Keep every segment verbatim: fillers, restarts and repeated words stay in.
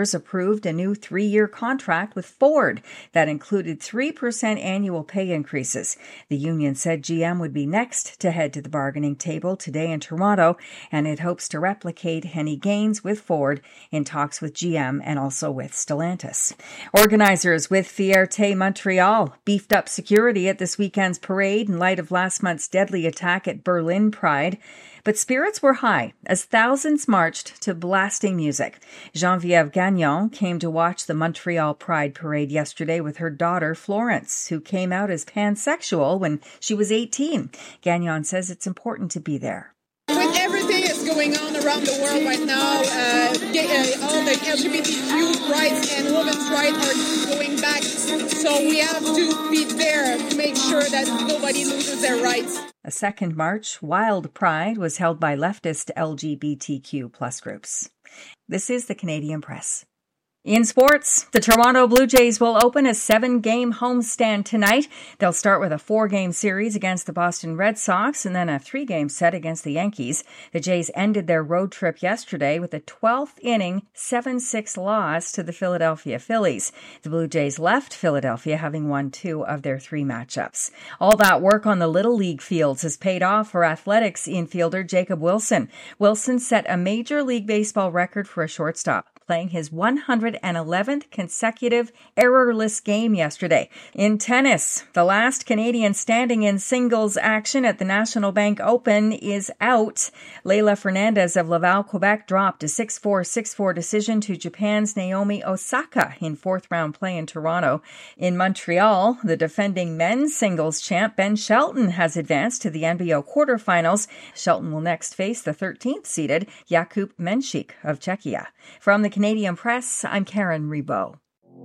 members approved a new three-year contract with Ford that included three percent annual pay increases. The union said G M would be next to head to the bargaining table today in Toronto, and it hopes to replicate any gains with Ford in talks with G M and also with Stellantis. Organizers with Fierté Montréal beefed up security at this weekend's parade in light of last month's deadly attack at Berlin Pride. But spirits were high as thousands marched to blasting music. Geneviève Gagnon came to watch the Montreal Pride Parade yesterday with her daughter, Florence, who came out as pansexual when she was eighteen. Gagnon says it's important to be there. With everything that's going on around the world right now, uh, uh, all the L G B T Q rights and women's rights are going back. So we have to be there to make sure that nobody loses their rights. A second march, Wild Pride, was held by leftist L G B T Q plus groups. This is the Canadian Press. In sports, the Toronto Blue Jays will open a seven-game homestand tonight. They'll start with a four-game series against the Boston Red Sox and then a three-game set against the Yankees. The Jays ended their road trip yesterday with a twelfth-inning seven six loss to the Philadelphia Phillies. The Blue Jays left Philadelphia having won two of their three matchups. All that work on the Little League fields has paid off for Athletics infielder Jacob Wilson. Wilson set a Major League Baseball record for a shortstop, playing his one hundred eleventh consecutive errorless game yesterday. In tennis, the last Canadian standing in singles action at the National Bank Open is out. Leylah Fernandez of Laval, Quebec, dropped a six four, six four decision to Japan's Naomi Osaka in fourth-round play in Toronto. In Montreal, the defending men's singles champ Ben Shelton has advanced to the N B O quarterfinals. Shelton will next face the thirteenth-seeded Jakub Menšík of Czechia. From the Canadian Press, I'm Karen Rebo.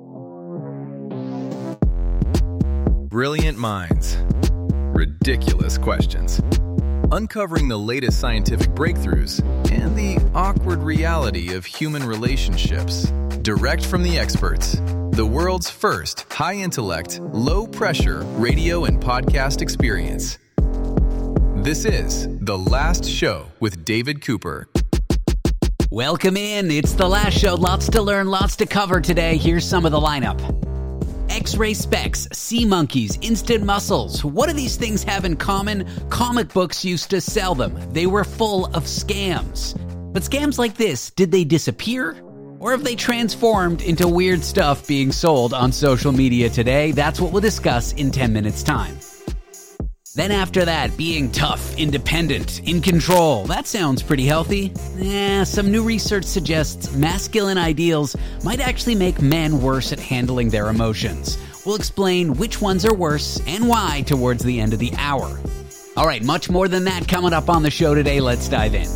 Brilliant minds. Ridiculous questions. Uncovering the latest scientific breakthroughs and the awkward reality of human relationships. Direct from the experts. The world's first high-intellect, low-pressure radio and podcast experience. This is The Last Show with David Cooper. Welcome in. It's The Last Show. Lots to learn, lots to cover today. Here's some of the lineup. X-ray specs, sea monkeys, instant muscles. What do these things have in common? Comic books used to sell them. They were full of scams. But scams like this, did they disappear? Or have they transformed into weird stuff being sold on social media today? That's what we'll discuss in ten minutes' time. Then after that, being tough, independent, in control. That sounds pretty healthy. Eh, some new research suggests masculine ideals might actually make men worse at handling their emotions. We'll explain which ones are worse and why towards the end of the hour. All right, much more than that coming up on the show today. Let's dive in.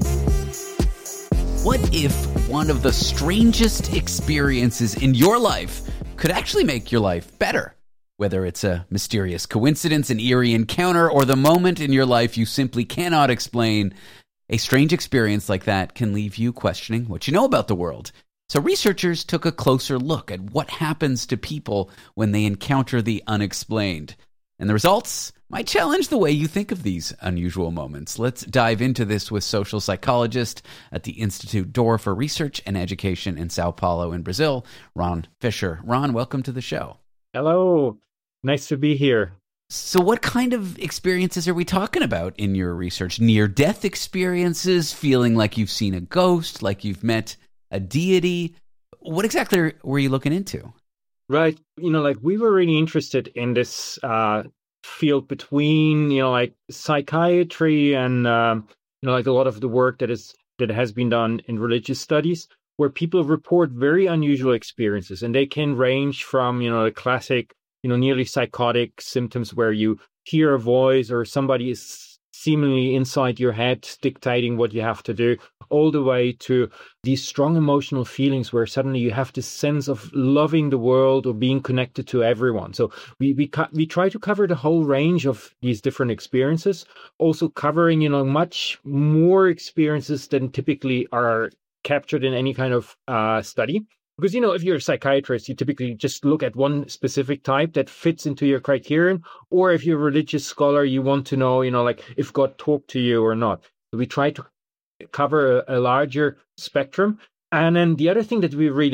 What if one of the strangest experiences in your life could actually make your life better? Whether it's a mysterious coincidence, an eerie encounter, or the moment in your life you simply cannot explain, a strange experience like that can leave you questioning what you know about the world. So researchers took a closer look at what happens to people when they encounter the unexplained. And the results might challenge the way you think of these unusual moments. Let's dive into this with social psychologist at the Institute d'Or for Research and Education in Sao Paulo in Brazil, Ron Fisher. Ron, welcome to the show. Hello. Nice to be here. So what kind of experiences are we talking about in your research? Near-death experiences, feeling like you've seen a ghost, like you've met a deity? What exactly were you looking into? Right. You know, like we were really interested in this uh, field between, you know, like psychiatry and, um, you know, like a lot of the work that is that has been done in religious studies, where people report very unusual experiences. And they can range from, you know, the classic, you know, nearly psychotic symptoms where you hear a voice or somebody is seemingly inside your head dictating what you have to do, all the way to these strong emotional feelings where suddenly you have this sense of loving the world or being connected to everyone. So we we we try to cover the whole range of these different experiences, also covering, you know, much more experiences than typically are captured in any kind of uh, study. Because, you know, if you're a psychiatrist, you typically just look at one specific type that fits into your criterion. Or if you're a religious scholar, you want to know, you know, like if God talked to you or not. So we try to cover a, a larger spectrum. And then the other thing that we really